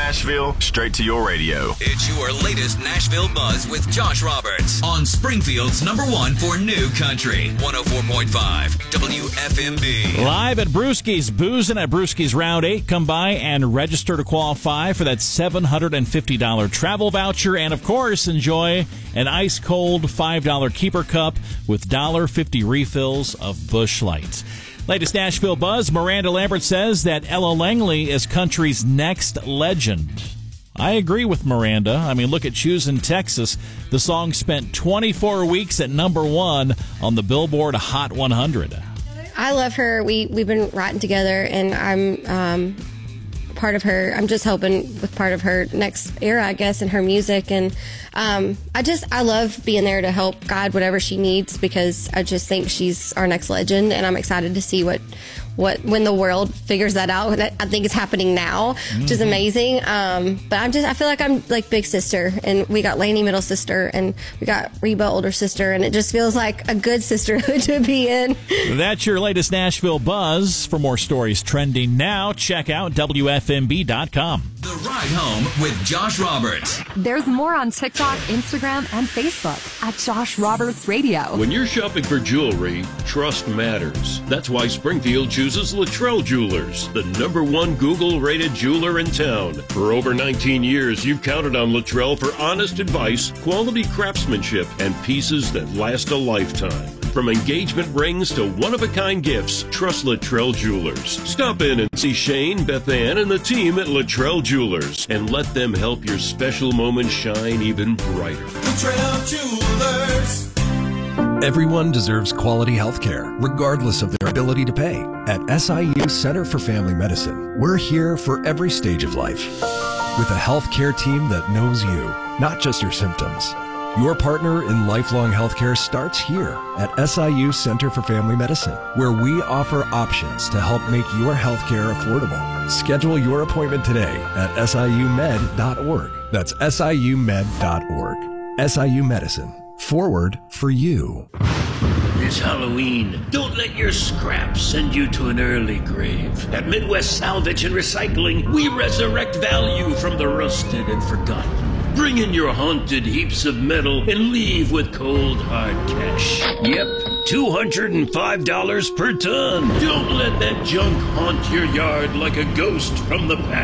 Nashville, straight to your radio. It's your latest Nashville buzz with Josh Roberts on Springfield's #1 for new country, 104.5 WFMB. Live at Brewski's, boozing at Brewski's Round 8. Come by and register to qualify for that $750 travel voucher. And, of course, enjoy an ice-cold $5 keeper cup with $1.50 refills of Busch Light. Latest Nashville buzz, Miranda Lambert says that Ella Langley is country's next legend. I agree with Miranda. I mean, look at Choosing Texas. The song spent 24 weeks at #1 on the Billboard Hot 100. I love her. We've been writing together, and I'm part of her. I'm just helping with part of her next era, I guess, in her music. And I love being there to help guide whatever she needs, because I just think she's our next legend, and I'm excited to see what when the world figures that out. I think it's happening now, which is amazing. But I feel like I'm like big sister, and we got Lainey middle sister, and we got Reba older sister, and it just feels like a good sisterhood to be in. That's your latest Nashville buzz. For more stories trending now, check out WFMB.com. The Ride Home with Josh Roberts. There's more on TikTok, Instagram, and Facebook at Josh Roberts Radio. When you're shopping for jewelry, trust matters. That's why Springfield chooses Luttrell Jewelers, the #1 Google-rated jeweler in town. For over 19 years, you've counted on Luttrell for honest advice, quality craftsmanship, and pieces that last a lifetime. From engagement rings to one-of-a-kind gifts, trust Luttrell Jewelers. Stop in and see Shane, Beth Ann, and the team at Luttrell Jewelers, and let them help your special moment shine even brighter. Luttrell Jewelers. Everyone deserves quality health care, regardless of their ability to pay. At SIU Center for Family Medicine, we're here for every stage of life, with a health care team that knows you, not just your symptoms. Your partner in lifelong healthcare starts here at SIU Center for Family Medicine, where we offer options to help make your healthcare affordable. Schedule your appointment today at SIUmed.org. That's SIUmed.org. SIU Medicine. Forward for you. It's Halloween. Don't let your scraps send you to an early grave. At Midwest Salvage and Recycling, we resurrect value from the rusted and forgotten. Bring in your haunted heaps of metal and leave with cold, hard cash. Yep, $205 per ton. Don't let that junk haunt your yard like a ghost from the past.